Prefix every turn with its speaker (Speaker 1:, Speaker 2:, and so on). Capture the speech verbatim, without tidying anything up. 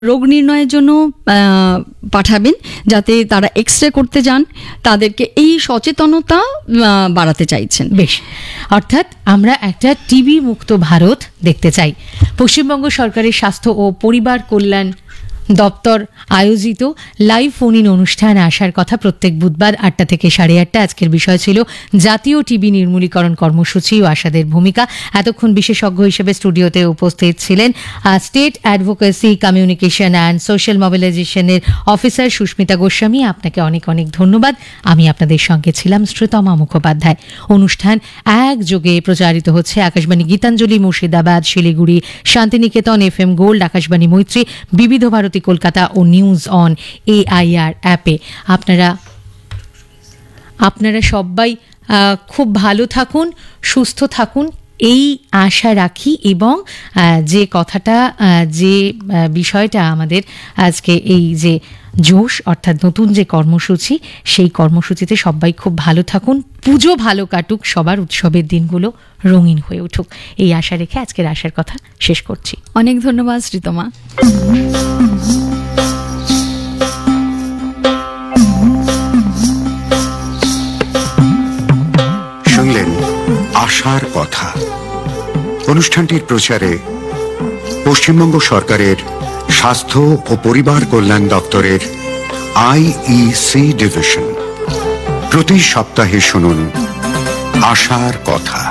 Speaker 1: রোগ নির্ণয়ের জন্য পাঠাবেন, যাতে তারা এক্স রে করতে যান। তাদেরকে এই সচেতনতা বাড়াতে চাইছেন।
Speaker 2: বেশ, অর্থাৎ আমরা একটা টিবি মুক্ত ভারত দেখতে চাই। পশ্চিমবঙ্গ সরকারের স্বাস্থ্য ও পরিবার কল্যাণ দপ্তর আয়োজিত লাইভ ফোন ইন অনুষ্ঠান আসার কথা প্রত্যেক বুধবার আটটা থেকে সাড়ে আটটা। আজকের বিষয় ছিল জাতীয় টিবি নির্মূলীকরণ কর্মসূচি ও আশাদের ভূমিকা। এতক্ষণ বিশেষজ্ঞ হিসেবে স্টুডিওতে উপস্থিত ছিলেন state advocacy communication and social মোবিলাইজেশনের officer Susmita Goswami. আপনাকে অনেক অনেক ধন্যবাদ। আমি আপনাদের সঙ্গে ছিলাম শ্রুতমা মুখোপাধ্যায়। অনুষ্ঠান একযোগে প্রচারিত হচ্ছে Akashvani Gitanjali Murshidabad, Siliguri, Santiniketan, F M gold, Akashvani মৈত্রী, বিবিধ ভারতী কলকাতা ও নিউজ অন এআইআর অ্যাপে। আপনারা আপনারা সবাই খুব ভালো থাকুন, সুস্থ থাকুন, এই আশা রাখি। এবং যে কথাটা, যে বিষয়টা আমাদের আজকে এই যে জোশ অর্থাৎ নতুন যে কর্মসূচি, সেই কর্মসূচিতে সবাই খুব ভালো থাকুন, পুজো ভালো কাটুক, সবার উৎসবের দিনগুলো রঙিন হয়ে উঠুক, এই আশা রেখে আজকের আশার কথা শেষ করছি।
Speaker 1: অনেক ধন্যবাদ শ্রীতমা।
Speaker 3: শুনলেন আশার কথা। অনুষ্ঠানটির প্রচারে পশ্চিমবঙ্গ সরকারের স্বাস্থ্য ও পরিবার কল্যাণ দপ্তরের আইইসি ডিভিশন। প্রতি সপ্তাহে শুনুন আশার কথা।